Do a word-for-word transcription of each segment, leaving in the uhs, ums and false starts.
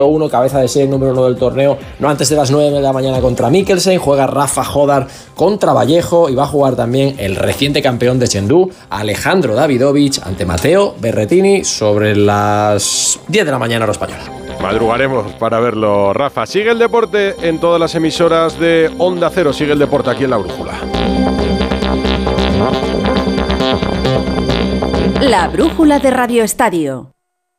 uno, cabeza de serie número uno del torneo, no antes de las nueve de la mañana contra Mikkelsen. Juega Rafa Jodar contra Vallejo y va a jugar también el reciente campeón de Chengdu, Alejandro Davidovich, ante Matteo Berrettini sobre las diez de la mañana hora española. Madrugaremos para verlo, Rafa. Sigue el deporte en todas las emisoras de Onda Cero. Sigue el deporte aquí en La Brújula. La Brújula de Radio Estadio.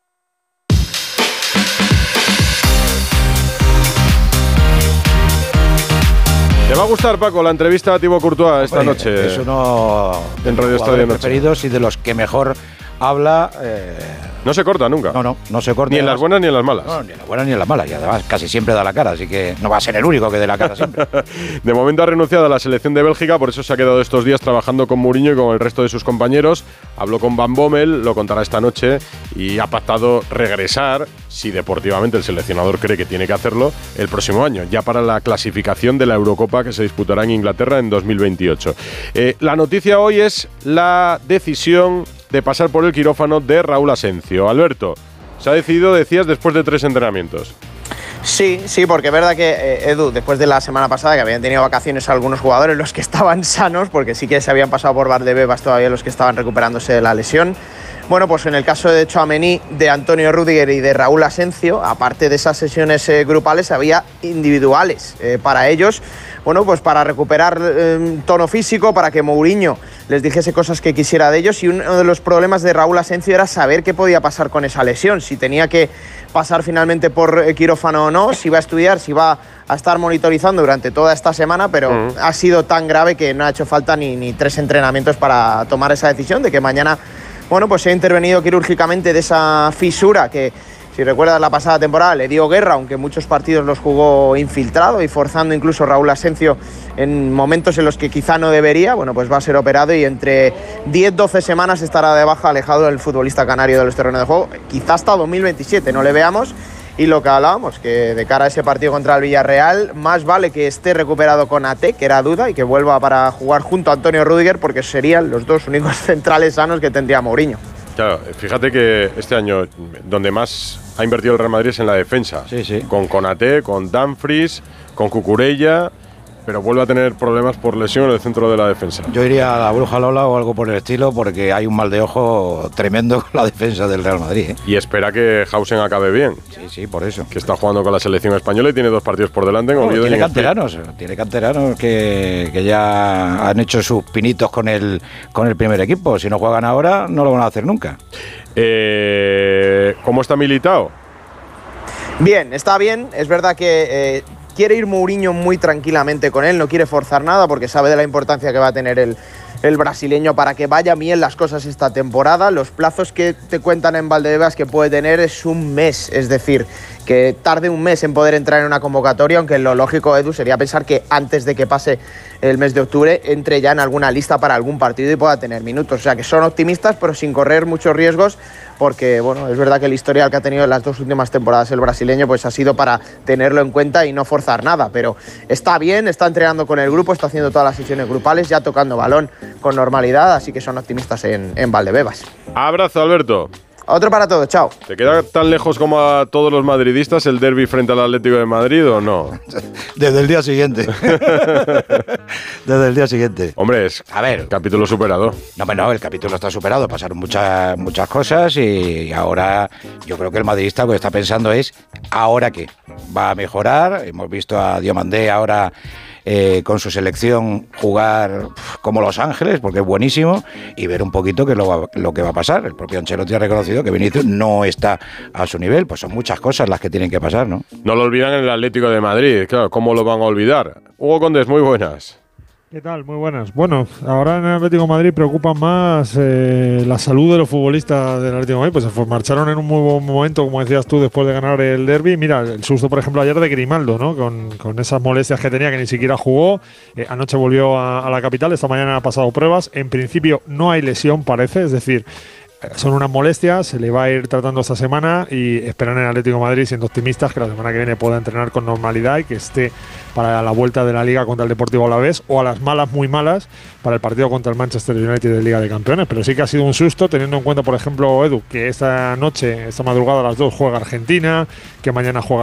¿Te va a gustar, Paco, la entrevista a Thibaut Courtois esta Oye, noche? Es uno de en los Radio Estadio Noche preferidos y de los que mejor habla. Eh, no se corta nunca. No, no, no se corta. Ni en las buenas ni en las malas. No, ni en las buenas ni en las malas. Y además casi siempre da la cara, así que no va a ser el único que dé la cara siempre. De momento ha renunciado a la selección de Bélgica, por eso se ha quedado estos días trabajando con Mourinho y con el resto de sus compañeros. Habló con Van Bommel, lo contará esta noche, y ha pactado regresar, si deportivamente el seleccionador cree que tiene que hacerlo, el próximo año, ya para la clasificación de la Eurocopa que se disputará en Inglaterra en dos mil veintiocho. Eh, la noticia hoy es la decisión de pasar por el quirófano de Raúl Asencio. Alberto, se ha decidido, decías, después de tres entrenamientos. Sí, sí, porque es verdad que, eh, Edu, después de la semana pasada que habían tenido vacaciones algunos jugadores, los que estaban sanos, porque sí que se habían pasado por Valdebebas todavía los que estaban recuperándose de la lesión. Bueno, pues en el caso de Tchouaméni, de Antonio Rüdiger y de Raúl Asencio, aparte de esas sesiones eh, grupales, había individuales eh, para ellos. Bueno, pues para recuperar eh, tono físico, para que Mourinho les dijese cosas que quisiera de ellos. Y uno de los problemas de Raúl Asencio era saber qué podía pasar con esa lesión, si tenía que pasar finalmente por eh, quirófano o no, si iba a estudiar, si iba a estar monitorizando durante toda esta semana, pero uh-huh. ha sido tan grave que no ha hecho falta ni, ni tres entrenamientos para tomar esa decisión de que mañana, bueno, pues se ha intervenido quirúrgicamente de esa fisura que, si recuerdas la pasada temporada, le dio guerra, aunque muchos partidos los jugó infiltrado y forzando incluso Raúl Asencio en momentos en los que quizá no debería. Bueno, pues va a ser operado y entre diez doce semanas estará de baja, alejado del futbolista canario de los terrenos de juego, quizá hasta dos mil veintisiete, no le veamos. Y lo que hablábamos, que de cara a ese partido contra el Villarreal, más vale que esté recuperado Konaté, que era duda, y que vuelva para jugar junto a Antonio Rüdiger, porque serían los dos únicos centrales sanos que tendría Mourinho. Claro, fíjate que este año donde más ha invertido el Real Madrid es en la defensa. Sí, sí. Con Konaté, con Dumfries, con Cucurella, pero vuelve a tener problemas por lesión en el centro de la defensa. Yo iría a la Bruja Lola o algo por el estilo, porque hay un mal de ojo tremendo con la defensa del Real Madrid, ¿eh? Y espera que Hausen acabe bien. Sí, sí, por eso. Que está jugando con la selección española y tiene dos partidos por delante. No, tiene canteranos, tiene canteranos que, que ya han hecho sus pinitos con el, con el primer equipo. Si no juegan ahora, no lo van a hacer nunca. Eh, ¿Cómo está Militao? Bien, está bien. Es verdad que eh, quiere ir Mourinho muy tranquilamente con él, no quiere forzar nada porque sabe de la importancia que va a tener el, el brasileño para que vayan bien las cosas esta temporada. Los plazos que te cuentan en Valdebebas que puede tener es un mes, es decir, que tarde un mes en poder entrar en una convocatoria, aunque lo lógico, Edu, sería pensar que antes de que pase el mes de octubre entre ya en alguna lista para algún partido y pueda tener minutos. O sea, que son optimistas, pero sin correr muchos riesgos, porque bueno, es verdad que el historial que ha tenido en las dos últimas temporadas el brasileño pues ha sido para tenerlo en cuenta y no forzar nada, pero está bien, está entrenando con el grupo, está haciendo todas las sesiones grupales, ya tocando balón con normalidad, así que son optimistas en, en Valdebebas. Abrazo, Alberto. Otro para todos, chao. ¿Te queda tan lejos como a todos los madridistas el derbi frente al Atlético de Madrid o no? Desde el día siguiente. Desde el día siguiente. Hombre, es a ver, capítulo superado. No, pero no, el capítulo está superado. Pasaron muchas muchas cosas y ahora yo creo que el madridista lo que está pensando es ¿ahora qué? Va a mejorar. Hemos visto a Diomandé ahora Eh, con su selección jugar como Los Ángeles, porque es buenísimo, y ver un poquito qué es lo, lo que va a pasar. El propio Ancelotti ha reconocido que Vinicius no está a su nivel, pues son muchas cosas las que tienen que pasar, ¿no? No lo olvidan en el Atlético de Madrid, claro, ¿cómo lo van a olvidar? Hugo Condés, muy buenas. ¿Qué tal? Muy buenas. Bueno, ahora en el Atlético de Madrid preocupa más eh, la salud de los futbolistas del Atlético de Madrid, pues se marcharon en un muy buen momento, como decías tú, después de ganar el derbi. Mira, el susto, por ejemplo, ayer de Grimaldo, ¿no? Con, con esas molestias que tenía, que ni siquiera jugó. Eh, anoche volvió a, a la capital, esta mañana ha pasado pruebas. En principio no hay lesión, parece, es decir, son unas molestias, se le va a ir tratando esta semana y esperan en el Atlético de Madrid, siendo optimistas, que la semana que viene pueda entrenar con normalidad y que esté para la vuelta de la Liga contra el Deportivo Alavés, o a las malas, muy malas, para el partido contra el Manchester United de Liga de Campeones. Pero sí que ha sido un susto, teniendo en cuenta, por ejemplo, Edu, que esta noche, esta madrugada a las dos juega Argentina, que mañana juega